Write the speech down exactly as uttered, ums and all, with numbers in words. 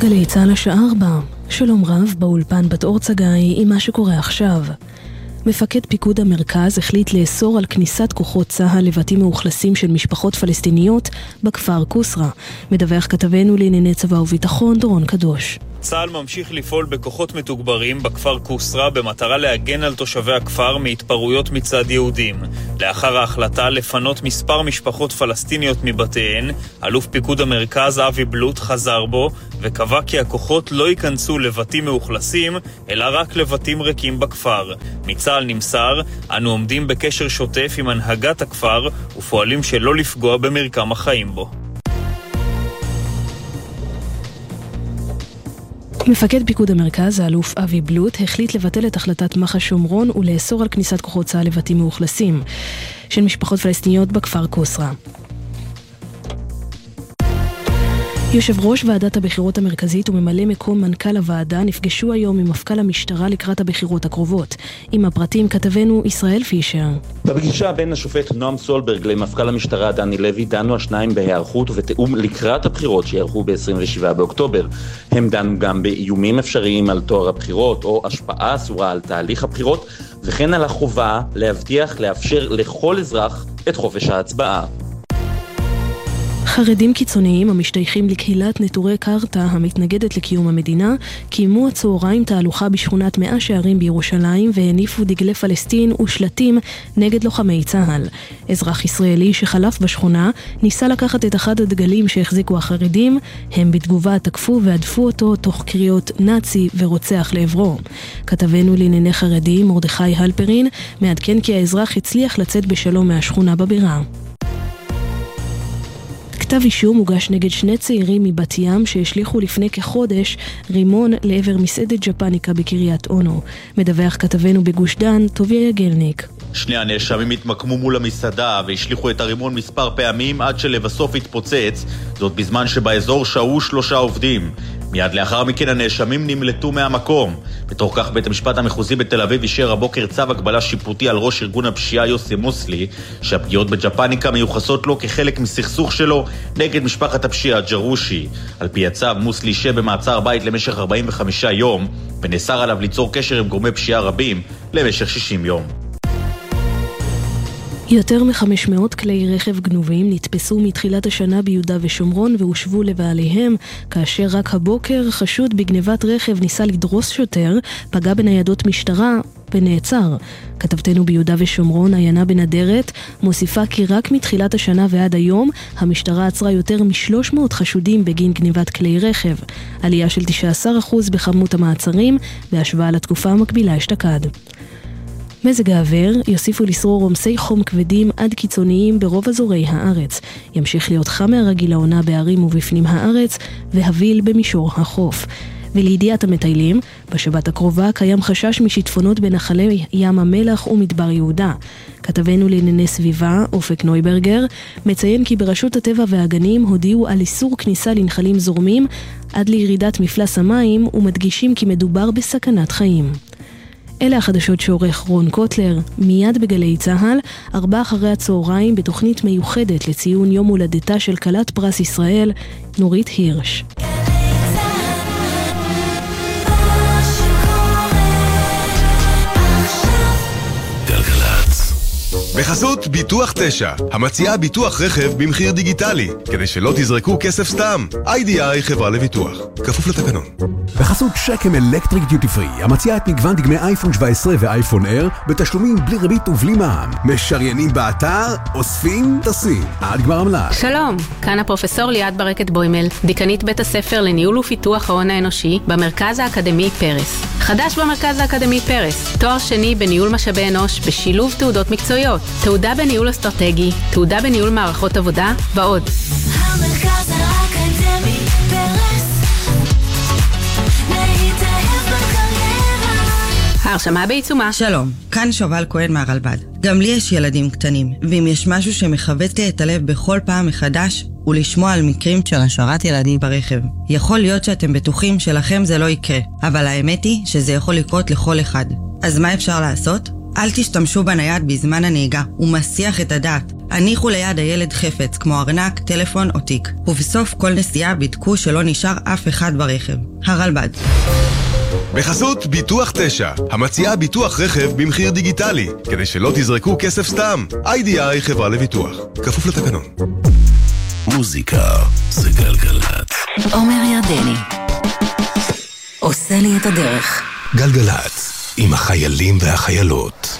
גלי צהל השעה ארבע. שלום רב, באולפן בת אור צגאי עם מה שקורה עכשיו. מפקד פיקוד המרכז החליט לאסור על כניסת כוחות צה"ל לבתים מאוכלסים של משפחות פלסטיניות בכפר קוסרה. מדווח כתבנו לענייני צבא וביטחון דורון קדוש. צה"ל ממשיך לפעול בכוחות מתוגברים בכפר קוסרה במטרה להגן על תושבי הכפר מהתפרעויות מצד יהודים. לאחר ההחלטה לפנות מספר משפחות פלסטיניות מבתיהן, אלוף פיקוד המרכז אבי בלוט חזר בו וקבע כי הכוחות לא ייכנסו לבתים מאוכלסים אלא רק לבתים ריקים בכפר. מצה"ל נמסר, אנו עומדים בקשר שוטף עם הנהגת הכפר ופועלים שלא לפגוע במרקם החיים בו. מפקד פיקוד המרכז, האלוף אבי בלוט, החליט לבטל את החלטת מח"ש שומרון ולאסור על כניסת כוחות צה"ל לבתים מאוכלסים של משפחות פלסטיניות בכפר קוסרה. יושב ראש ועדת הבחירות המרכזית וממלא מקום מנכ"ל הוועדה נפגשו היום עם מפכ"ל המשטרה לקראת הבחירות הקרובות. עם הפרטים כתבנו ישראל פישר. בפגישה בין השופט נועם סולברג למפכ"ל המשטרה דני לוי דנו השניים בהיערכות ובתאום לקראת הבחירות שיערכו ב-עשרים ושבעה באוקטובר. הם דנו גם באיומים אפשריים על תואר הבחירות או השפעה אסורה על תהליך הבחירות, וכן על החובה להבטיח לאפשר לכל אזרח את חופש ההצבעה. חרדים קיצוניים המשתייכים לקהילת נטורי קרתא המתנגדת לקיום המדינה קיימו הצהריים תהלוכה בשכונת מאה שערים בירושלים והניפו דגלי פלסטין ושלטים נגד לוחמי צה"ל. אזרח ישראלי שחלף בשכונה ניסה לקחת את אחד הדגלים שהחזיקו החרדים, הם בתגובה תקפו ועדפו אותו תוך קריאות נאצי ורוצח לעברו. כתבנו לענייני חרדים מרדכי הלפרין מעדכן כי האזרח הצליח לצאת בשלום מהשכונה בבירה. כתב אישום הוגש נגד שני צעירים מבת ים שהשליחו לפני כחודש רימון לעבר מסעדת ג'פניקה בקריית אונו. מדווח כתבנו בגוש דן, טוביה יגלניק. שני הנאשמים התמקמו מול המסעדה והשליחו את הרימון מספר פעמים עד שלבסוף התפוצץ, זאת בזמן שבאזור שהו שלושה עובדים. מיד לאחר מכן הנאשמים נמלטו מהמקום. בתוך כך בית המשפט המחוזי בתל אביב אישר הבוקר צו הגבלה שיפוטי על ראש ארגון הפשיעה יוסי מוסלי, שהפגיעות בג'פניקה מיוחסות לו כחלק מסכסוך שלו נגד משפחת הפשיעה ג'רושי. על פי הצו מוסלי שבמעצר בית למשך ארבעים וחמישה יום ונאסר עליו ליצור קשר עם גורמי פשיעה רבים למשך שישים יום. יותר מ-חמש מאות כלי רכב גנובים נתפסו מתחילת השנה ביהודה ושומרון והושבו לבעליהם, כאשר רק הבוקר חשוד בגנבת רכב ניסה לדרוס שוטר, פגע בניידות משטרה ונעצר. כתבתנו ביהודה ושומרון, עיינה בנדרת, מוסיפה כי רק מתחילת השנה ועד היום המשטרה עצרה יותר מ-שלוש מאות חשודים בגין גנבת כלי רכב, עלייה של תשעה עשר אחוז בכמות המעצרים בהשוואה לתקופה המקבילה אשתקד. מזג האוויר יוסיפו לשרור עומסי חום כבדים עד קיצוניים ברוב אזורי הארץ. ימשיך להיות חם מהרגיל העונה בערים ובפנים הארץ והביל במישור החוף. ולידיעת המטיילים, בשבת הקרובה קיים חשש משיטפונות בנחלי ים המלח ומדבר יהודה. כתבנו לענייני סביבה, אופק נויברגר, מציין כי ברשות הטבע והגנים הודיעו על איסור כניסה לנחלים זורמים עד לירידת מפלס המים ומדגישים כי מדובר בסכנת חיים. אלה החדשות שעורך רון קוטלר, מיד בגלי צהל, ארבע אחרי הצהריים בתוכנית מיוחדת לציון יום הולדתה של כלת פרס ישראל, נורית הירש. בחסות ביטוח תשע, המציעה ביטוח רכב במחיר דיגיטלי, כדי שלא תזרקו כסף סתם. איי די איי חברה לביטוח, כפוף לתקנון. בחסות שקם אלקטריק דיוטי פרי, המציעה את מגוון דגמי אייפון שבע עשרה ואייפון אייר, בתשלומים בלי ריבית ובלי מע"מ. משריינים באתר, אוספים, טסים. עד גמר המלאי. שלום, כאן הפרופסור ליאת ברקת בוימל, דיקנית בית הספר לניהול ופיתוח ההון האנושי, במרכז האקדמי פרס. חדש במרכז האקדמי פרס, תואר שני בניהול משאבי אנוש בשילוב תעודות מקצועיות. תעודה בניהול אסטרטגי, תעודה בניהול מערכות עבודה ועוד. המרכז האקדמי פרס, להתאהב בקריירה. ההרשמה בעיצומה. שלום, כאן שובל כהן מהרלב"ד. גם לי יש ילדים קטנים, ואם יש משהו שמחווט לי את הלב בכל פעם מחדש, הוא לשמוע על מקרים של השארת ילדים ברכב. יכול להיות שאתם בטוחים שלכם זה לא יקרה, אבל האמת היא שזה יכול לקרות לכל אחד. אז מה אפשר לעשות? אל תשתמשו בנייד בזמן הנהיגה, הוא מסיח את הדעת. הניחו ליד הילד חפץ, כמו ארנק, טלפון או תיק. ובסוף כל נסיעה בדקו שלא נשאר אף אחד ברכב. הרלב"ד. בחסות ביטוח תשע, המציעה ביטוח רכב במחיר דיגיטלי, כדי שלא תזרקו כסף סתם. איי די איי חברה לביטוח, כפוף לתקנון. מוזיקה זה גלגלת. עומר ירדני עושה לי את הדרך. גלגלת, עם החיילים והחיילות.